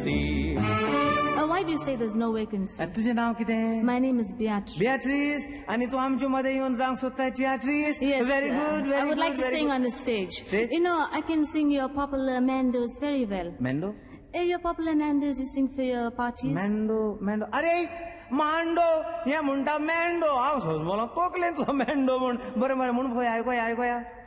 vacancy. Why do you say there's no vacancy? तुझे नाव कितें? My name is Beatrice. Beatrice. आणि तू आमच्या मध्ये येऊन सांग सोदता Beatrice. Yes, very good, very I would good, like to very sing good. on the stage. Stage? You know, I can sing your popular Mandos very well. Mendo? Your popular Mandos you sing for your parties. Mendo. अरे मांडो हे म्हणटा मेंडो हांव सोज बोला तोकलें तुका मेंडो म्हण बरें म्हणून पळय आयकोया